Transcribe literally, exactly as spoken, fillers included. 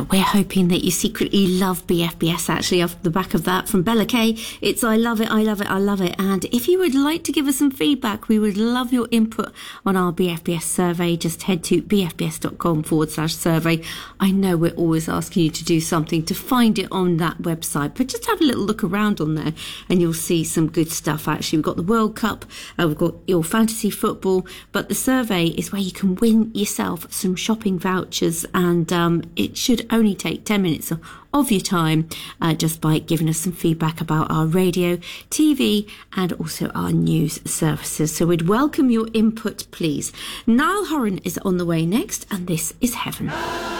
we're hoping that you secretly love B F B S, actually, off the back of that from Bella Kay. It's I love it, I love it, I love it. And if you would like to give us some feedback, we would love your input on our B F B S survey. Just head to bfbs.com forward slash survey. I know we're always asking you to do something to find it on that website, but just have a little look around on there and you'll see some good stuff. Actually, we've got the World Cup, uh, we've got your fantasy football, but the survey is where you can win yourself some shopping vouchers, and um, it should only take ten minutes of, of your time, uh, just by giving us some feedback about our radio, T V and also our news services. So we'd welcome your input, please. Niall Horan is on the way next, and this is Heaven.